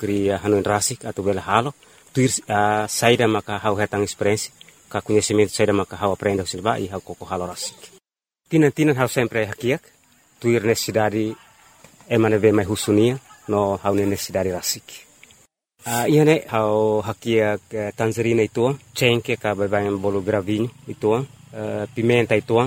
cria hanuin rasik atau bela halo, tuir saida maka hau hetang experiência, ka conhecimento saida maka hau aprenda silba e hau koko halo rasik. Tinan hau sempre hakiak, tuir necessidade emane ve mai husunia no hau necessidade rasik. Iane hau hakiak tangerina ituang, cengke ka babayan bolo gravinho ituang, pimenta ituang,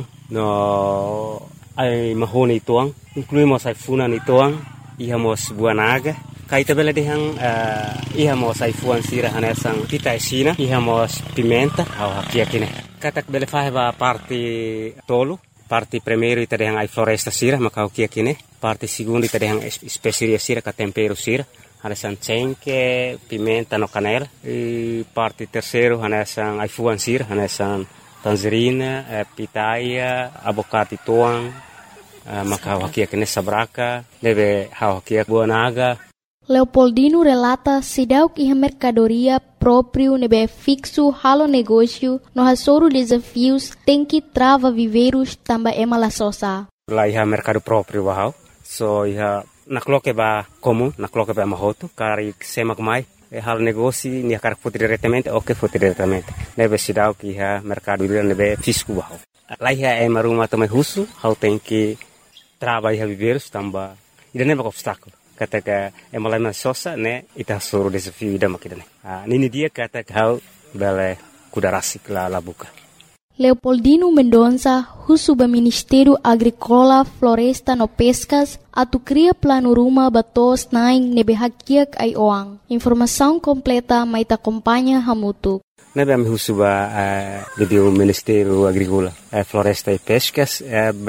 no ai mahoni ituang, incluímos ai funan ituang, ihamos buanaga, kaita bela dehang ihamos ai fuan sira hanesang pita esina, ihamos pimenta, hau hakiak ine. Katak bela faheba parte tolo, parte primeiro ita dehang ai floresta sira, maka hakiak ine, parte segundo ita dehang especiaria sira, ka tempero sira, hanesang cengke, pimenta no canela, e parte terceiro hanesang ai fuan sira, hanesang tangerina, pitaia, abocate tuang, maka hakiak ine sabraka, deve hakiak buanaga. Leopoldino relata sidau que a mercadoria próprio nebe fixo halo negócio no hasoro desafios tem que trava viveiros também é malasosa. Lá iha mercado próprio bahau, so iha nakloke ba comum, nakloke ba mahoto, kari semak mai, halo negócio ni kar foto diretamente ou que foto diretamente. Nebe sidau que iha mercado nebe fisco bahau. Lá iha é maruma também russo, hau tem que trava iha viveiros também, ida nebe obstáculo. Kataga emalama sosa ne ita suru desafio ida makidane. Nini dia kata kau bele kuda rasik la buka. Leopoldino Mendonça, husuba Ministério Agrícola, Floresta no Pescas, atu cria plano ruma batos naing nebe hakiak ai oang. Informação completa mai ta acompanha hamutu. Nebe am husuba do Ministério Agrícola, Floresta e Pescas,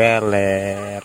bele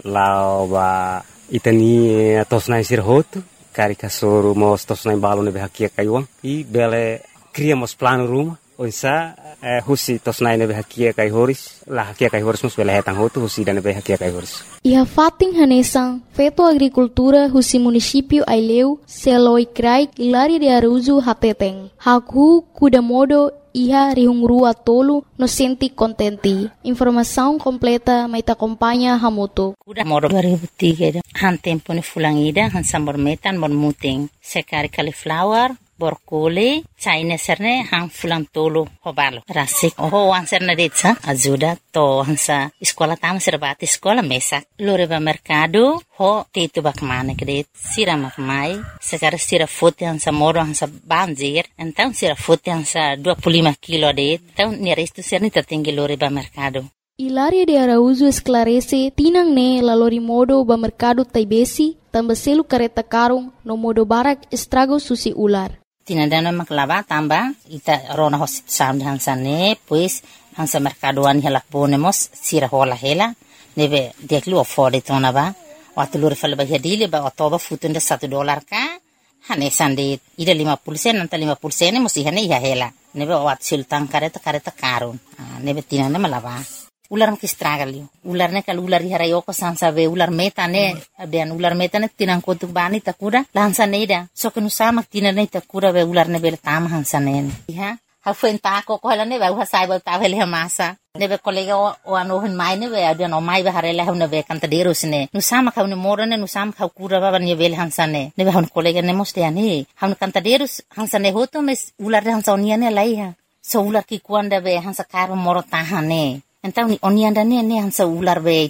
lauba itani tosnai sirhoto, kari kasoro mos tosnai balo nebe hakia kaiwang, i bele criamos plano ruma, oisa husi tosnai nebe hakia kai horis, la hakia kai horis mus bele hetang hoto husi dan nebe hakia kai horis. Iha fating hanesang, feto agricultura husi município Aileu, Seloi Krai, Hilaria de Araújo hateteng, haku kuda modo iha rihungrua tolo no senti contenti. Informação completa mai ta acompanha hamutu. Kuda modo 2003 han tempo ni fulangida han sambor metan mon muting sekari cauliflower borcoli chaine serne han fulang tolo hobalo rasik ho an serne detsa ajuda to hansa escola tam serbati escola mesa loreva mercado ho tetu bakmane kret sira makmai sekari sira fote hansa moro hansa banjir então sira fote hansa 25 kilo de então ni resto serne tatinggi loreva mercado. Hilaria de Araújo esclarece tinang ne lalori modo ba mercado taibesi tambah selu kareta karung no modo barak estrago susi ular. Tinandana maklava tamba ita rona hosit sound hansane pues hansa mercadoan helak bonemos sira hola hela neve deklu afford itona ba watulur fal ba hedile ba otoba futunda $1 ka hane sande ida 50 sen anta 50 sen musi hane ya hela neve wat sultan kareta karun neve tinanda malava ular makistragali ular ne kal ular harayoko sansa ve ular metane abian ular metane tinang kotuk bani takura lansa neida so kenu sama tinane takura ve ular ne bel tam hansanen ha ha fuenta ko hala ne va sai ba ta vele masa ne be kolega o ano hin mai ne ve abian o mai be harela ne ve kantaderos ne nu sama ka ne morane nu sama ka kura ba ne vel hansane ne ve han kolega ne moste ani han kantaderos hansane hoto mes ular hansonia ne laiha so ular ki kuanda ve hansa karo moro tahane. Então ni onianda ne hansa ular be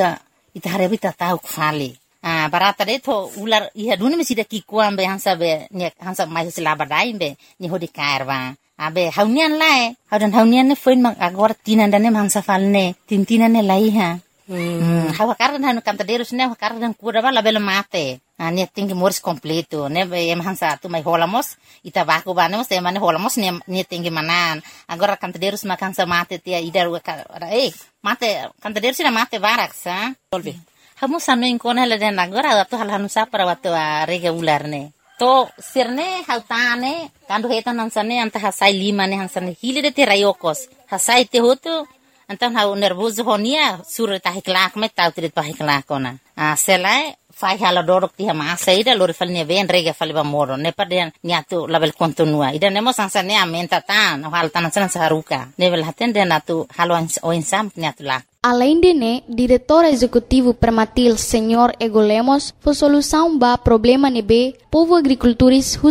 itare bita tau khali barata de tho ular iha duni me sida ki kuambe hansa be ne hansa mai sila badai be ni hodi kairwa abe haunian lai haunian ne foin mang agora tinanda ne hansa falne tintina ne lai ha hawa karan hanu kantaderos ne karan kura bala bela mate ne tingi mors completo ne em hansa tu mai holamos ita baku banemos te mane holamos ne tingi manan agora kantaderos ma hansa mate tia idar mate kantaderos na mate barak sa tolbi hamu sanu inkona la den agora tu hal hanu sa para watu rega ular ne to sirne hautane kandu hetan hansane anta hasai lima ne hansane hilide te rayokos hasai te hotu então hau nervoso honia sur tahiklak me tautrit pahiklakona selai fai hala dorok ti hama saida lori falne ven rega faliba moro ne paden niatu label kontinua ida nemo sansane amenta tan hal tan san saruka level hatende natu halo o insam niatu la. Além de né, diretor executivo Prematil Senhor Ego Lemos, foi solução ba problema nebe povo agricultores